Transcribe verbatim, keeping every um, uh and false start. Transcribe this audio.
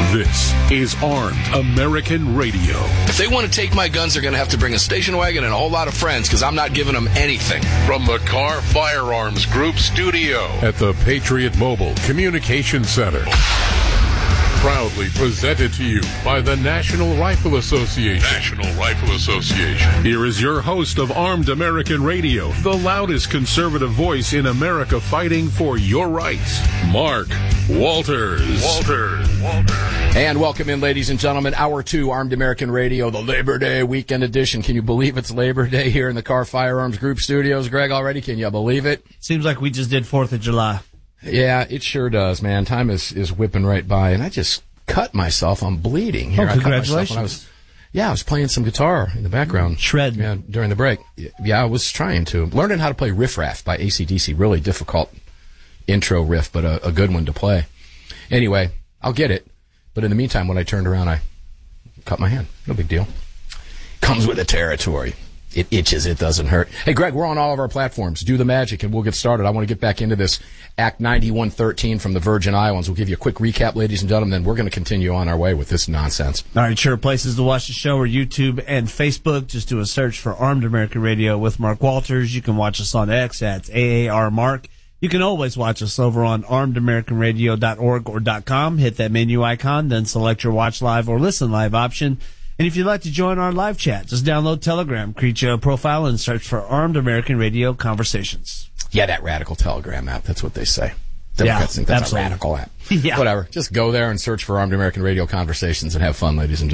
This is Armed American Radio. If they want to take my guns, they're going to have to bring a station wagon and a whole lot of friends, because I'm not giving them anything. From the Car Firearms Group studio at the Patriot Mobile Communication Center. Proudly presented to you by the National Rifle Association. National Rifle Association. Here is your host of Armed American Radio, the loudest conservative voice in America fighting for your rights, Mark Walters. Walters. Walters. And welcome in, ladies and gentlemen, hour two, Armed American Radio, the Labor Day weekend edition. Can you believe it's Labor Day here in the Car Firearms Group studios, Greg, already? Can you believe it? Seems like we just did fourth of July. Yeah, it sure does, man. Time is, is whipping right by, and I just cut myself. I'm bleeding here. Oh, congratulations. I cut myself when I was, yeah, I was playing some guitar in the background. Shredding. Yeah, during the break. Yeah, I was trying to. Learning how to play Riff Raff by A C D C. Really difficult intro riff, but a, a good one to play. Anyway, I'll get it. But in the meantime, when I turned around, I cut my hand. No big deal. Comes with the territory. It itches, it doesn't hurt. Hey, Greg, we're on all of our platforms. Do the magic, and we'll get started. I want to get back into this Act ninety-one thirteen from the Virgin Islands. We'll give you a quick recap, ladies and gentlemen, then we're going to continue on our way with this nonsense. All right, sure. Places to watch the show are YouTube and Facebook. Just do a search for Armed American Radio with Mark Walters. You can watch us on X at A A R Mark. You can always watch us over on armed american radio dot org or .com. Hit that menu icon, then select your watch live or listen live option. And if you'd like to join our live chat, just download Telegram, create your profile, and search for Armed American Radio Conversations. Yeah, that radical Telegram app. That's what they say. Democrats yeah, think that's absolutely. a radical app. Yeah. Whatever. Just go there and search for Armed American Radio Conversations and have fun, ladies and gentlemen.